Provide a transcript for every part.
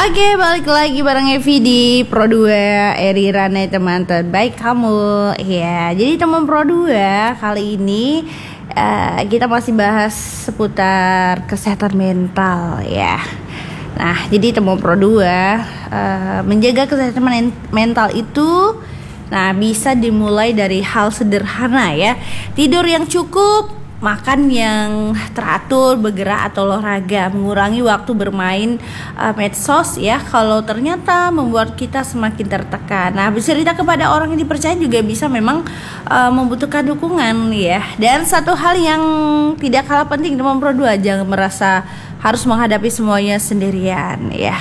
Oke, balik lagi bareng Evi di Pro 2 Eri Rane, teman terbaik kamu. Ya, jadi teman Pro 2 kali ini kita masih bahas seputar kesehatan mental ya. Nah, jadi teman Pro 2 menjaga kesehatan mental itu bisa dimulai dari hal sederhana ya. Tidur yang cukup, makan yang teratur, bergerak atau olahraga, mengurangi waktu bermain medsos ya. Kalau ternyata membuat kita semakin tertekan, bercerita kepada orang yang dipercaya juga bisa memang membutuhkan dukungan ya. Dan satu hal yang tidak kalah penting teman Pro 2, jangan merasa harus menghadapi semuanya sendirian ya.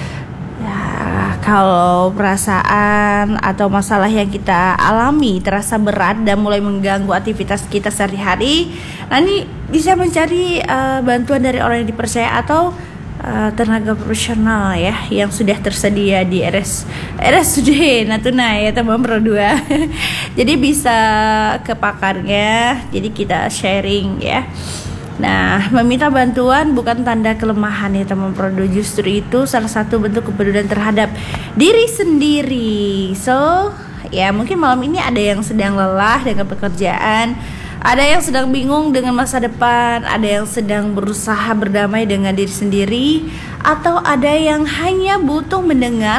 Kalau perasaan atau masalah yang kita alami terasa berat dan mulai mengganggu aktivitas kita sehari-hari, ini bisa mencari bantuan dari orang yang dipercaya atau tenaga profesional ya, yang sudah tersedia di RSUD Natuna ya teman Pro 2. Jadi bisa ke pakarnya, jadi kita sharing ya. Meminta bantuan bukan tanda kelemahan ya teman Pro 2, justru itu salah satu bentuk kepedulian terhadap diri sendiri. So, ya mungkin malam ini ada yang sedang lelah dengan pekerjaan, ada yang sedang bingung dengan masa depan, ada yang sedang berusaha berdamai dengan diri sendiri, atau ada yang hanya butuh mendengar